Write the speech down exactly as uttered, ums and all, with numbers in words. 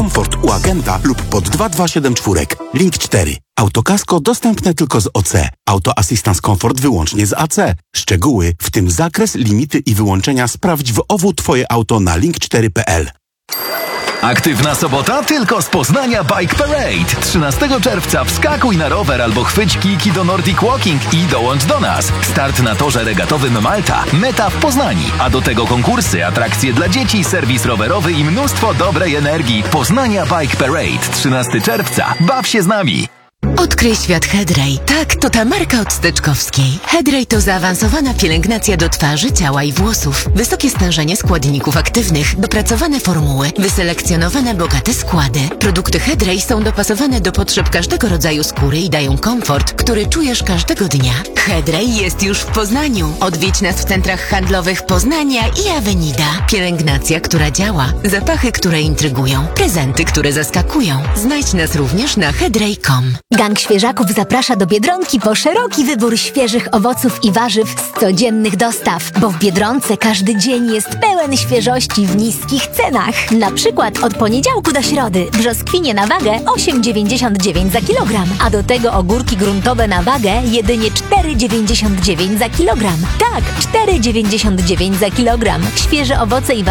Komfort u agenta lub pod dwa dwa siedem cztery. Link cztery. Autokasko dostępne tylko z O C. Auto Assistance Comfort wyłącznie z A C. Szczegóły, w tym zakres, limity i wyłączenia sprawdź w O W Twoje auto na link cztery kropka p l. Aktywna sobota tylko z Poznania Bike Parade. trzynastego czerwca wskakuj na rower albo chwyć kijki do Nordic Walking i dołącz do nas. Start na torze regatowym Malta, meta w Poznaniu, a do tego konkursy, atrakcje dla dzieci, serwis rowerowy i mnóstwo dobrej energii. Poznania Bike Parade, trzynastego czerwca. Baw się z nami! Odkryj świat Hedray. Tak, to ta marka od Steczkowskiej. Hedray to zaawansowana pielęgnacja do twarzy, ciała i włosów. Wysokie stężenie składników aktywnych, dopracowane formuły, wyselekcjonowane bogate składy. Produkty Hedray są dopasowane do potrzeb każdego rodzaju skóry i dają komfort, który czujesz każdego dnia. Hedray jest już w Poznaniu. Odwiedź nas w centrach handlowych Poznania i Avenida. Pielęgnacja, która działa. Zapachy, które intrygują. Prezenty, które zaskakują. Znajdź nas również na hedray kropka com. Gang Świeżaków zaprasza do Biedronki po szeroki wybór świeżych owoców i warzyw z codziennych dostaw, bo w Biedronce każdy dzień jest pełen świeżości w niskich cenach. Na przykład od poniedziałku do środy brzoskwinie na wagę osiem dziewięćdziesiąt dziewięć za kilogram, a do tego ogórki gruntowe na wagę jedynie cztery dziewięćdziesiąt dziewięć za kilogram. Tak, cztery dziewięćdziesiąt dziewięć za kilogram. Świeże owoce i warzywa